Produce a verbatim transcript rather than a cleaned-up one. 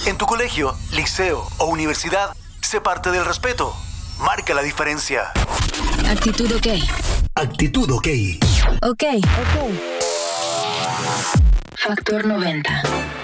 En tu colegio, liceo o universidad, sé parte del respeto. Marca la diferencia. Actitud OK. Actitud OK. OK. OK. Factor noventa.